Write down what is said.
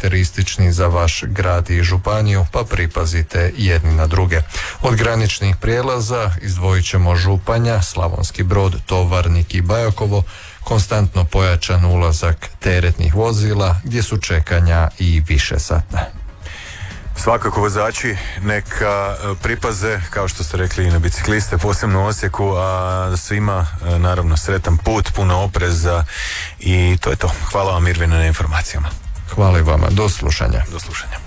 karakteristični za vaš grad i županiju, pa pripazite jedni na druge. Od graničnih prijelaza izdvojit ćemo Županja, Slavonski Brod, Tovarnik i Bajakovo, konstantno pojačan ulazak teretnih vozila gdje su čekanja i višesatna. Svakako vozači neka pripaze, kao što ste rekli, i na bicikliste, posebno u Osijeku, a svima naravno sretan put, puno opreza i to je to. Hvala vam, Irvine, na informacijama. Hvala i vama. Do slušanja. Do slušanja.